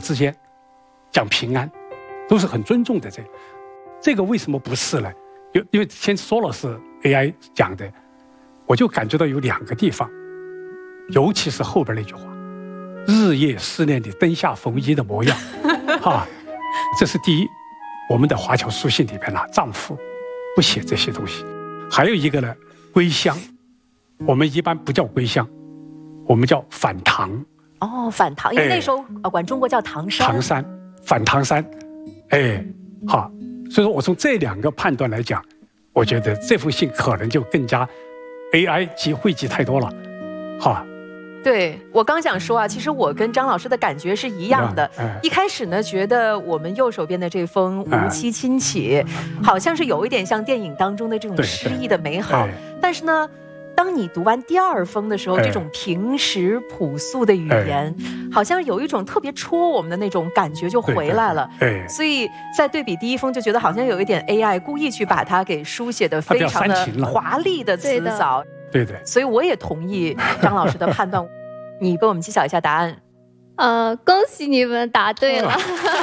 之间讲平安，都是很尊重的。这个为什么不是呢？因为先说了是 AI 讲的，我就感觉到有2个地方，尤其是后边那句话，日夜思念你灯下缝衣的模样啊，这是第一。我们的华侨书信里边呢，丈夫不写这些东西。还有一个呢，归乡，我们一般不叫归乡，我们叫返唐。 哦，返唐，因为那时候管中国叫唐山。 唐山，返唐山，好。所以说我从这2个判断来讲，我觉得这封信可能就更加 AI 汇集太多了，哈。 对，我刚想说啊，其实我跟张老师的感觉是一样的。一开始呢，觉得我们右手边的这封无期亲启，好像是有一点像电影当中的这种诗意的美好。但是呢，当你读完第2封的时候，这种平实朴素的语言，好像有一种特别戳我们的那种感觉就回来了。所以在对比第1封，就觉得好像有一点 AI 故意去把它给书写的非常的华丽的词藻。 对的， 所以我也同意张老师的判断。你跟我们揭晓一下答案。 恭喜你们答对了。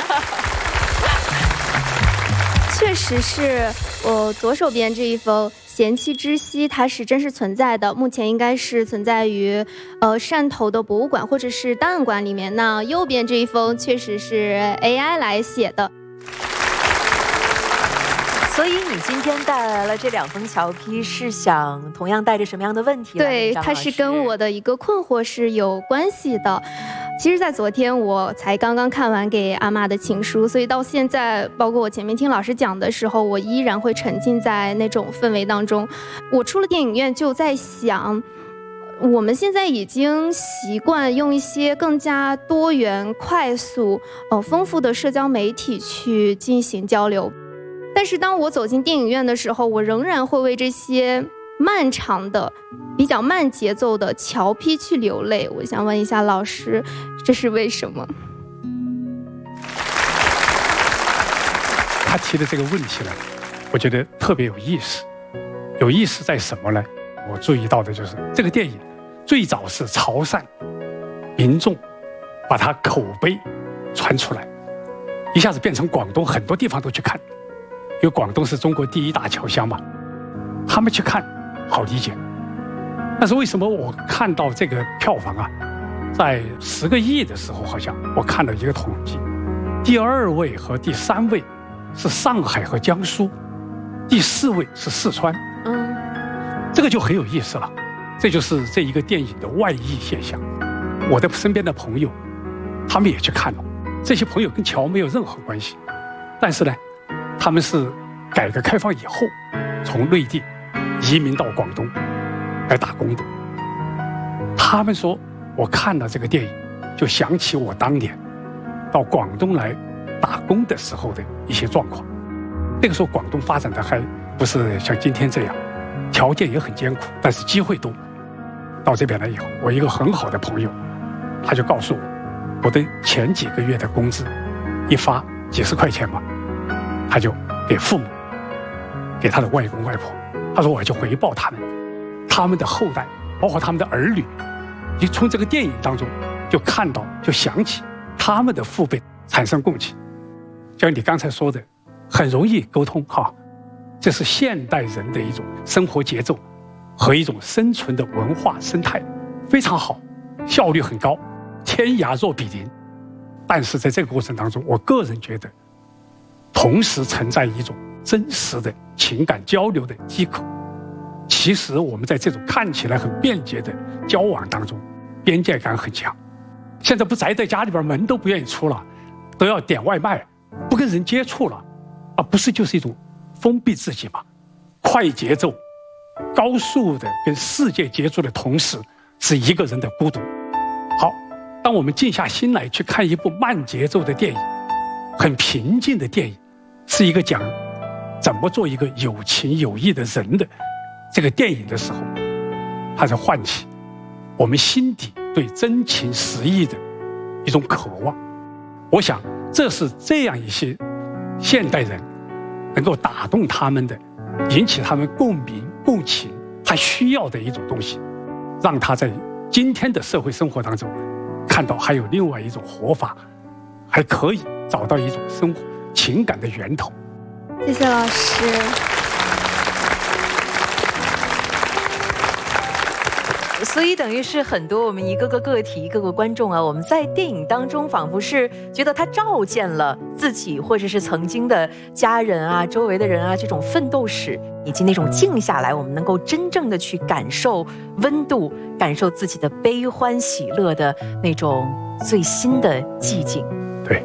确实是我左手边这一封贤妻之溪，它是真实存在的，目前应该是存在于汕头的博物馆或者是档案馆里面。那右边这一封确实是 AI 来写的。 所以你今天带来了这2封侨批，是想同样带着什么样的问题来？ 对，它是跟我的一个困惑是有关系的。其实在昨天我才刚刚看完给阿嬷的情书，所以到现在包括我前面听老师讲的时候，我依然会沉浸在那种氛围当中。我出了电影院就在想，我们现在已经习惯用一些更加多元、快速、丰富的社交媒体去进行交流。但是当我走进电影院的时候，我仍然会为这些漫长的、比较慢节奏的侨批去流泪。我想问一下老师，这是为什么？ 他提的这个问题呢，我觉得特别有意思。有意思在什么呢？我注意到的就是这个电影最早是潮汕民众把它口碑传出来，一下子变成广东很多地方都去看。因为广东是中国第1大侨乡嘛，他们去看好理解。但是为什么我看到这个票房啊，在10个亿的时候，好像我看了一个统计，第2位和第3位是上海和江苏，第4位是四川。这个就很有意思了，这就是这一个电影的外溢现象。我的身边的朋友，他们也去看了，这些朋友跟侨没有任何关系，但是呢，他们是改革开放以后从内地移民到广东来打工的。他们说，我看了这个电影，就想起我当年到广东来打工的时候的一些状况。那个时候广东发展的还不是像今天这样，条件也很艰苦，但是机会多。到这边来以后，我一个很好的朋友，他就告诉我，我的前几个月的工资一发几10块钱嘛，他就给父母，给他的外公外婆，他说我就回报他们，他们的后代，包括他们的儿女，你从这个电影当中就看到，就想起他们的父辈，产生共情。就像你刚才说的，很容易沟通哈，这是现代人的一种生活节奏和一种生存的文化生态，非常好，效率很高，天涯若比邻。但是在这个过程当中，我个人觉得同时存在一种真实的情感交流的饥渴。其实我们在这种看起来很便捷的交往当中，边界感很强。现在不宅在家里边，门都不愿意出了，都要点外卖，不跟人接触了，不是就是一种封闭自己吗？快节奏高速的跟世界接触的同时，是一个人的孤独。好，当我们静下心来去看一部慢节奏的电影，很平静的电影，是一个讲怎么做一个有情有义的人的这个电影的时候，它在唤起我们心底对真情实意的一种渴望。我想这是这样一些现代人能够打动他们的，引起他们共鸣共情，他需要的一种东西，让他在今天的社会生活当中看到还有另外一种活法， 还可以找到一种生活情感的源头。 谢谢老师。 所以等于是很多我们一个个个体、一个个观众啊，我们在电影当中仿佛是觉得他照见了自己或者是曾经的家人啊、周围的人啊这种奋斗史，以及那种静下来，我们能够真正的去感受温度，感受自己的悲欢喜乐的那种最新的寂静。 对，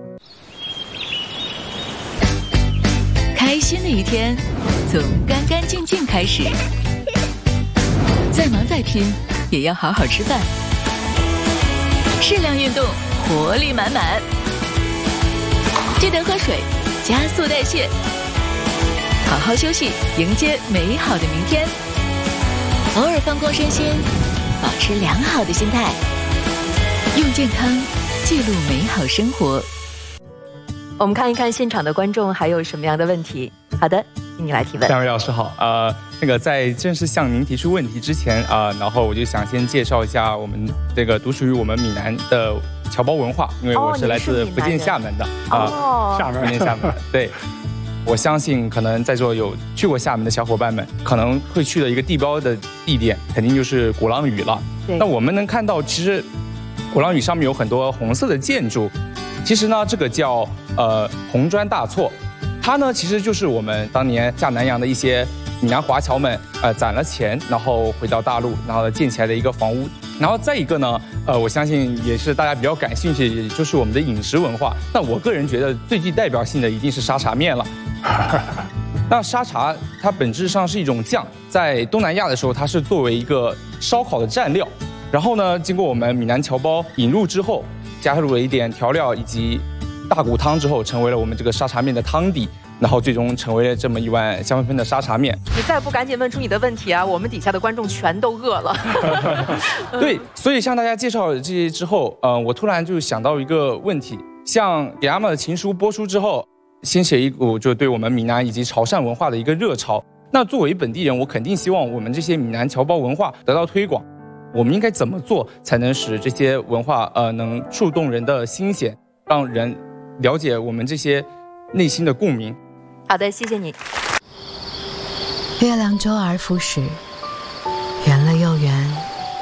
开心的一天从干干净净开始，再忙再拼也要好好吃饭，适量运动，活力满满，记得喝水，加速代谢，好好休息，迎接美好的明天。偶尔放空身心，保持良好的心态，用健康记录美好生活。 我们看一看现场的观众还有什么样的问题。好的，请你来提问。 两位老师好，在正式向您提出问题之前然后我就想先介绍一下我们这个独属于我们闽南的侨胞文化，因为我是来自福建厦门的福建厦门对。我相信可能在座有去过厦门的小伙伴们，可能会去的一个地标的地点，肯定就是鼓浪屿了。那我们能看到，其实鼓浪屿上面有很多红色的建筑，其实呢，这个叫红砖大厝，它呢其实就是我们当年下南洋的一些闽南华侨们攒了钱，然后回到大陆，然后建起来的一个房屋。然后再一个呢，我相信也是大家比较感兴趣，也就是我们的饮食文化。那我个人觉得最具代表性的一定是沙茶面了。那沙茶它本质上是一种酱，在东南亚的时候，它是作为一个烧烤的蘸料。然后呢，经过我们闽南侨胞引入之后，加入了一点调料以及大骨汤之后，成为了我们这个沙茶面的汤底。然后最终成为了这么一碗香喷喷的沙茶面。 你再不赶紧问出你的问题啊，我们底下的观众全都饿了。 对，所以向大家介绍了这些之后，我突然就想到一个问题，像给阿嬷的情书播出之后，掀起一股就对我们闽南以及潮汕文化的一个热潮。那作为本地人，我肯定希望我们这些闽南侨胞文化得到推广。我们应该怎么做才能使这些文化能触动人的心弦，让人了解我们这些内心的共鸣？ 好的，谢谢你。 月亮周而复始，圆了又圆。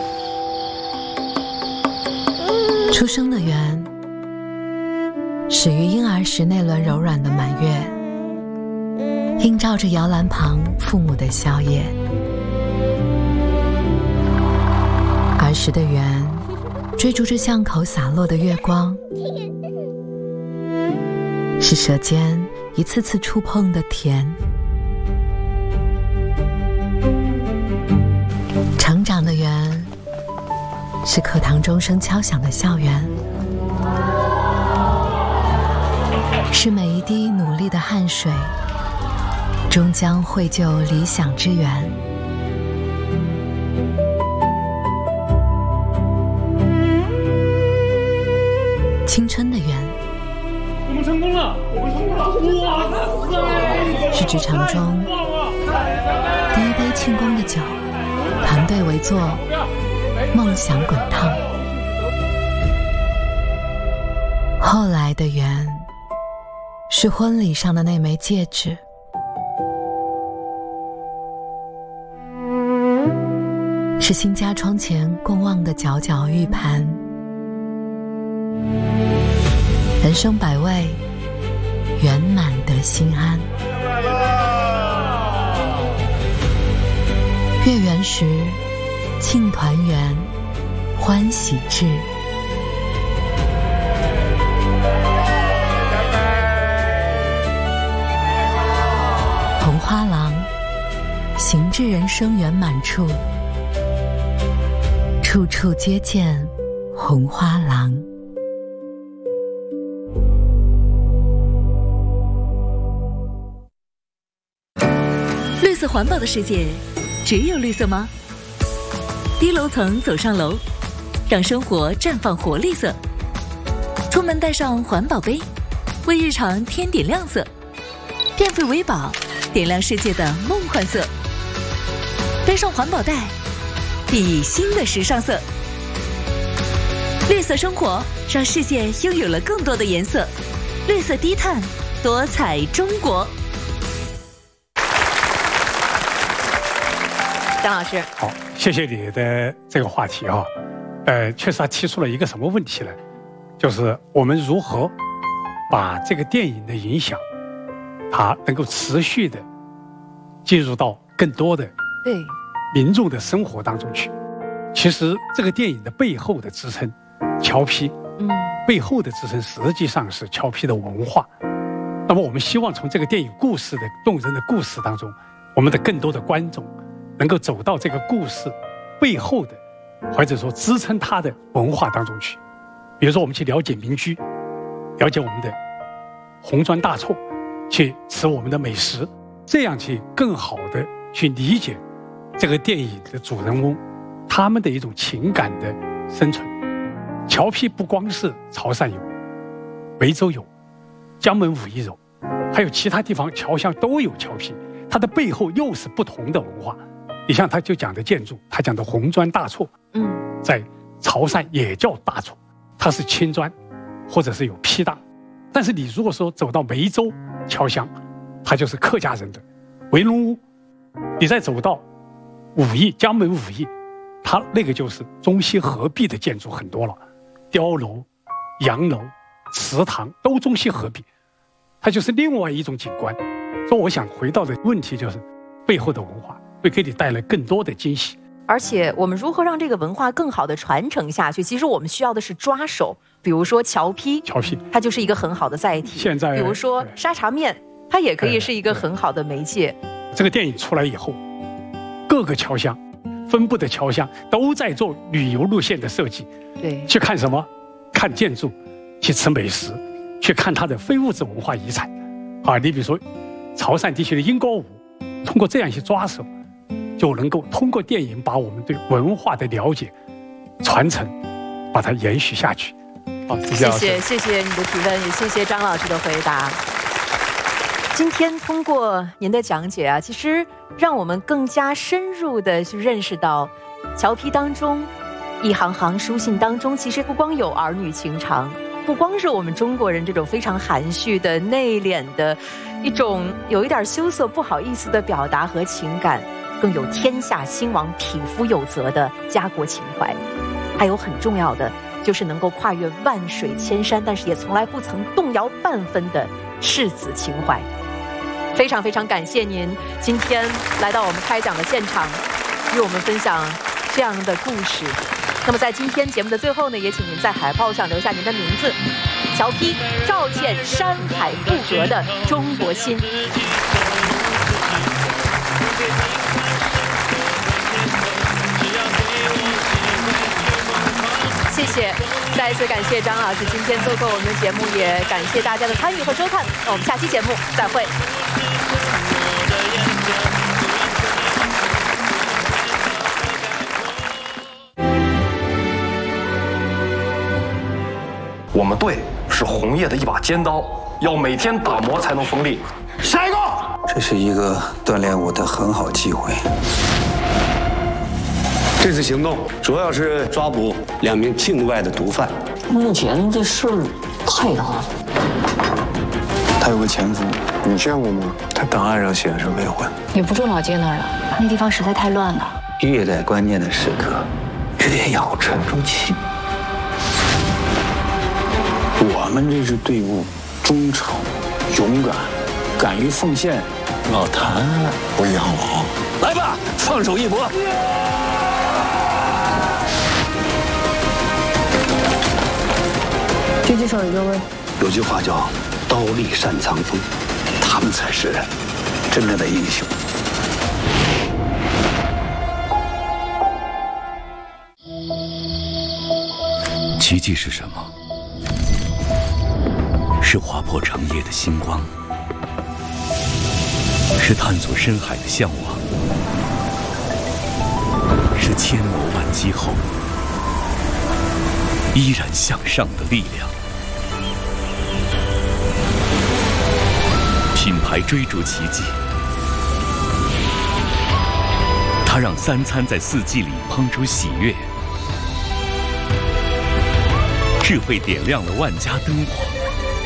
出生的圆，始于婴儿时那轮柔软的满月，映照着摇篮旁父母的宵夜。儿时的圆，追逐着巷口洒落的月光，是舌尖一次次触碰的甜。成长的圆，是课堂钟声敲响的校园，是每一滴努力的汗水终将绘就理想之源。青春的圆， 我们成功了！我们成功了！哇塞！ 是职场中第一杯庆功的酒，团队围坐，梦想滚烫。后来的圆，是婚礼上的那枚戒指，是新家窗前共望的皎皎玉盘。人生百味，圆满得心安。月圆时，庆团圆，欢喜至。红花廊，行至人生圆满处，处处皆见红花廊。绿色环保的世界，只有绿色吗？低楼层走上楼，让生活绽放活力色。出门带上环保杯，为日常添点亮色。电费为宝，点亮世界的梦幻色。背上环保袋，熠熠新的时尚色。 绿色生活让世界拥有了更多的颜色，绿色低碳，多彩中国。 张老师， 好，谢谢你的这个话题啊。确实他提出了一个什么问题呢？就是我们如何把这个电影的影响，它能够持续的进入到更多的对民众的生活当中去。其实这个电影的背后的支撑，侨批，背后的支撑实际上是侨批的文化。那么我们希望从这个电影故事的动人的故事当中，我们的更多的观众能够走到这个故事背后的，或者说支撑它的文化当中去。比如说我们去了解民居，了解我们的红砖大厝，去吃我们的美食，这样去更好的去理解这个电影的主人翁他们的一种情感的生存。侨批不光是潮汕有，梅州有，江门武义有，还有其他地方侨乡都有侨批，它的背后又是不同的文化。你像他就讲的建筑，他讲的红砖大厝，在潮汕也叫大厝，它是青砖或者是有坯当。但是你如果说走到梅州侨乡，它就是客家人的围龙屋。你再走到武义，江门武义，它那个就是中西合璧的建筑很多了，碉楼、洋楼、祠堂都中西合璧，它就是另外一种景观。所以我想回到的问题就是背后的文化会给你带来更多的惊喜。 而且我们如何让这个文化更好的传承下去，其实我们需要的是抓手。比如说侨批，它就是一个很好的载体。 现在比如说沙茶面，它也可以是一个很好的媒介。 这个电影出来以后，各个侨乡分布的侨乡都在做旅游路线的设计。 对， 去看什么？看建筑，去吃美食，去看它的非物质文化遗产。你比如说潮汕地区的鹰歌舞，通过这样一些抓手，就能够通过电影把我们对文化的了解、传承，把它延续下去。好， 谢谢你的提问，也谢谢张老师的回答。今天通过您的讲解啊，其实让我们更加深入的去认识到，侨批当中一行行书信当中，其实不光有儿女情长，不光是我们中国人这种非常含蓄的、内敛的一种有一点羞涩、不好意思的表达和情感，更有天下兴亡、匹夫有责的家国情怀，还有很重要的就是能够跨越万水千山，但是也从来不曾动摇半分的士子情怀。非常非常感谢您今天来到我们开讲的现场，与我们分享这样的故事。那么在今天节目的最后呢，也请您在海报上留下您的名字。侨批照见山海不隔的中国心。谢谢，再一次感谢张老师今天做客我们的节目，也感谢大家的参与和收看。那我们下期节目再会。 我们队是红叶的一把尖刀，要每天打磨才能锋利。下一个， 这是一个锻炼我的很好机会。 这次行动主要是抓捕2名境外的毒贩。 目前这事儿太大了。 他有个前夫， 你见过吗？ 他档案上写的是未婚。 也不住老街那儿了，那地方实在太乱了。 越在关键的时刻，越要沉住气。我们这支队伍忠诚、勇敢、敢于奉献。老谭， 我养老。 来吧，放手一搏。 狙击手有就位。 有句话叫“刀立山藏锋”，他们才是真正的英雄。 奇迹是什么？是划破长夜的星光，是探索深海的向往，是千磨万击后依然向上的力量。品牌追逐奇迹，它让3餐在4季里烹出喜悦， 智慧点亮了万家灯火。